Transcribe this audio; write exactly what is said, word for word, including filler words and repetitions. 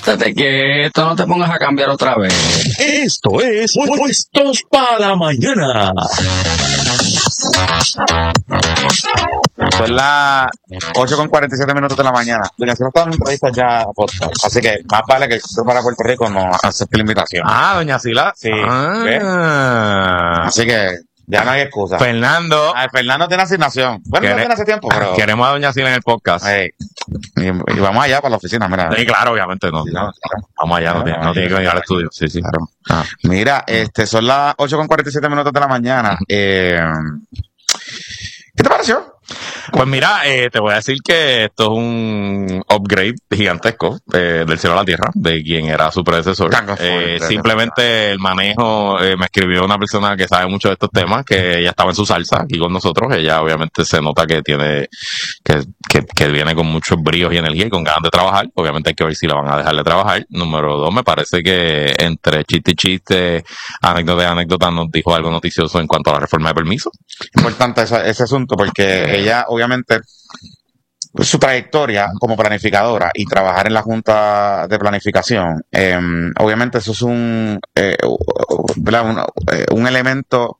Estate quieto, no te pongas a cambiar otra vez. Esto es Puestos para Mañana. Son las ocho con cuarenta y siete minutos de la mañana. Doña Cielo está en entrevista ya a podcast. Así que más vale que el Club para Puerto Rico no acepte la invitación. Ah, doña Sila. Sí. Ah. Así que ya no hay excusa. Fernando. Ah, Fernando tiene asignación. Bueno, ¿Quiere? no tiene hace tiempo, pero... Queremos a doña Sila en el podcast. Hey. Y, y vamos allá para la oficina, mira. Sí, claro, obviamente. No, Sí, no. no, claro. Vamos allá, no, tiene, no tiene que venir al estudio. Sí, sí. Claro. Ah. Mira, este, son las ocho con cuarenta y siete minutos de la mañana. Eh, ¿Qué te pareció? Pues mira, eh, te voy a decir que esto es un upgrade gigantesco eh, del cielo a la tierra, de quien era su predecesor. Tango fue el Eh, predecesor. simplemente el manejo, eh, me escribió una persona que sabe mucho de estos temas, que ella estaba en su salsa aquí con nosotros. Ella obviamente se nota que tiene, que, que, que viene con muchos bríos y energía y con ganas de trabajar. Obviamente hay que ver si la van a dejar de trabajar. Número dos, me parece que entre chiste y chiste, anécdota y anécdota, nos dijo algo noticioso en cuanto a la reforma de permiso. Importante ese, ese asunto porque ella, obviamente, su trayectoria como planificadora y trabajar en la Junta de Planificación, eh, obviamente eso es un, eh, ¿verdad? un, eh, un elemento